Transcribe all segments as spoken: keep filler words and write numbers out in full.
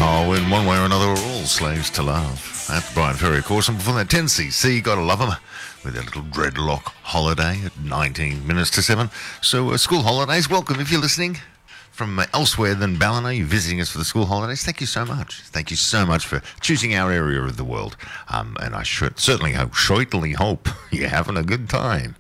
Oh, in one way or another, we're all slaves to love. That's Brian Ferry, of course. And before that, ten C C, gotta love them, with their little dreadlock holiday at nineteen minutes to seven. So, uh, school holidays, welcome if you're listening from uh, elsewhere than Ballina. You're visiting us for the school holidays. Thank you so much. Thank you so much for choosing our area of the world. Um, and I should certainly hope, certainly hope you're having a good time.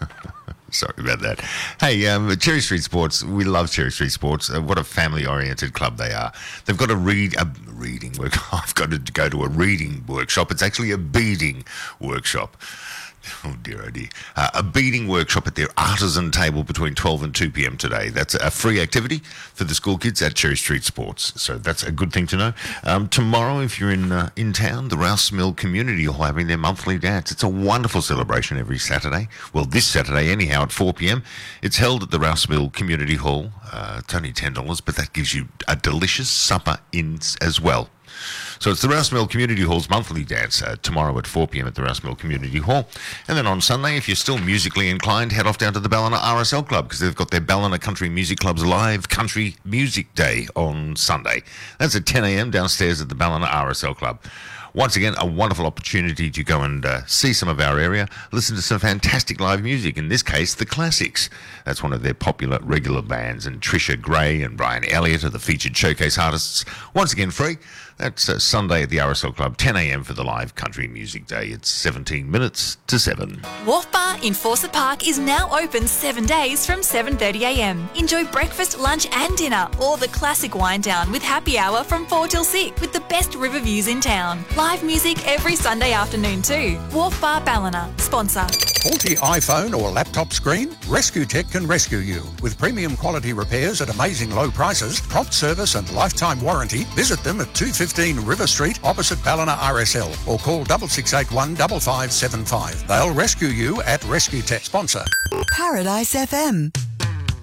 Sorry about that. Hey, um, Cherry Street Sports, we love Cherry Street Sports. Uh, what a family-oriented club they are. They've got a read a reading work. I've got to go to a reading workshop. It's actually a beading workshop. Oh dear, oh dear. Uh, a beading workshop at their artisan table between twelve and two p.m. today. That's a free activity for the school kids at Cherry Street Sports. So that's a good thing to know. Um, tomorrow, if you're in uh, in town, the Rouse Mill Community Hall having their monthly dance. It's a wonderful celebration every Saturday. Well, this Saturday anyhow at four p.m. It's held at the Rouse Mill Community Hall. Uh, it's only ten dollars, but that gives you a delicious supper in as well. So it's the Rouse Mill Community Hall's monthly dance uh, tomorrow at four p.m. at the Rouse Mill Community Hall. And then on Sunday, if you're still musically inclined, head off down to the Ballina R S L Club because they've got their Ballina Country Music Club's live country music day on Sunday. That's at ten a.m. downstairs at the Ballina R S L Club. Once again, a wonderful opportunity to go and uh, see some of our area, listen to some fantastic live music, in this case, The Classics. That's one of their popular regular bands, and Trisha Gray and Brian Elliott are the featured showcase artists. Once again, free. That's uh, Sunday at the R S L Club, ten a.m. for the live country music day. It's seventeen minutes to seven. Wharf Bar in Fawcett Park is now open seven days from seven thirty a.m. Enjoy breakfast, lunch and dinner, or the classic wind down with happy hour from four till six with the best river views in town. Live music every Sunday afternoon too. Wharf Bar Ballina, sponsor. Faulty iPhone or laptop screen? Rescue Tech can rescue you. With premium quality repairs at amazing low prices, prompt service and lifetime warranty, visit them at two fifteen River Street opposite Ballina R S L or call six six eight one five five seven five. They'll rescue you at Rescue Tech. Sponsor. Paradise F M.